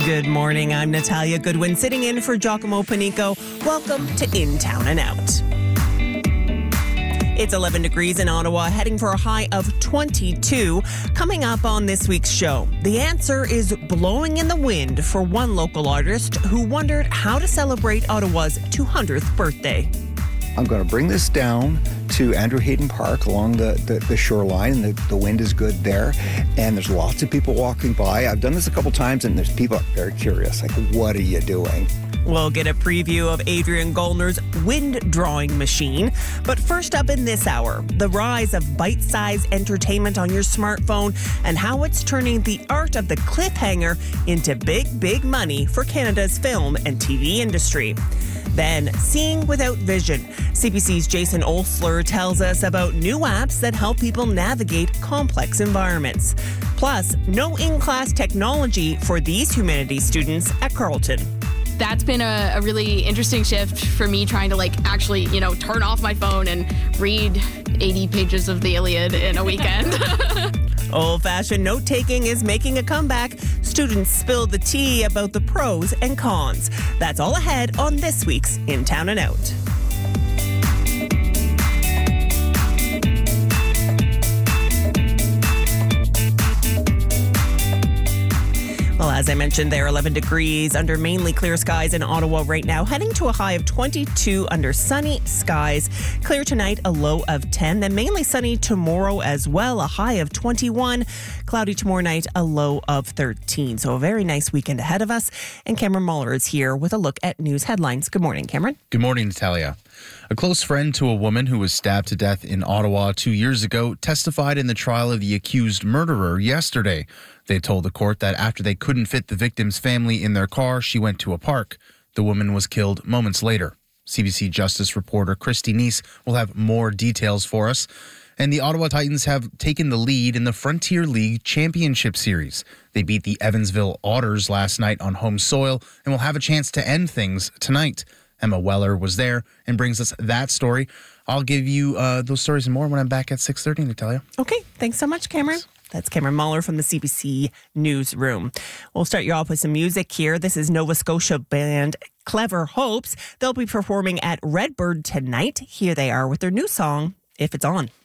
Good morning. I'm Natalia Goodwin, sitting in for Giacomo Panico. Welcome to In Town and Out. It's 11 degrees in Ottawa, heading for a high of 22. Coming up on this week's show, the answer is blowing in the wind for one local artist who wondered how to celebrate Ottawa's 200th birthday. I'm going to bring this down to Andrew Hayden Park along the shoreline, and the wind is good there. And there's lots of people walking by. I've done this a couple times, and there's people very curious, like, what are you doing? We'll get a preview of Adrian Goldner's wind drawing machine. But first up in this hour, the rise of bite-sized entertainment on your smartphone and how it's turning the art of the cliffhanger into big, big money for Canada's film and TV industry. Then, Seeing Without Vision. CBC's Jason Olsler tells us about new apps that help people navigate complex environments. Plus, no in-class technology for these humanities students at Carleton. That's been a really interesting shift for me, trying to actually, turn off my phone and read 80 pages of the Iliad in a weekend. Old-fashioned note-taking is making a comeback. Students spill the tea about the pros and cons. That's all ahead on this week's In Town and Out. Well, as I mentioned, there are 11 degrees under mainly clear skies in Ottawa right now, heading to a high of 22 under sunny skies. Clear tonight, a low of 10, then mainly sunny tomorrow as well, a high of 21. Cloudy tomorrow night, a low of 13. So a very nice weekend ahead of us. And Cameron Muller is here with a look at news headlines. Good morning, Cameron. Good morning, Natalia. A close friend to a woman who was stabbed to death in Ottawa 2 years ago testified in the trial of the accused murderer yesterday. They told the court that after they couldn't fit the victim's family in their car, she went to a park. The woman was killed moments later. CBC Justice reporter Christy Neese will have more details for us. And the Ottawa Titans have taken the lead in the Frontier League Championship Series. They beat the Evansville Otters last night on home soil and will have a chance to end things tonight. Emma Weller was there and brings us that story. I'll give you those stories and more when I'm back at 6:30, Natalia. Okay, thanks so much, Cameron. That's Cameron Muller from the CBC Newsroom. We'll start you off with some music here. This is Nova Scotia band Clever Hopes. They'll be performing at Redbird tonight. Here they are with their new song, If It's On.